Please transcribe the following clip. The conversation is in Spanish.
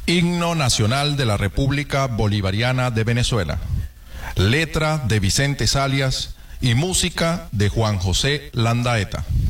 Himno Nacional de la República Bolivariana de Venezuela. Letra de Vicente Salias y música de Juan José Landaeta.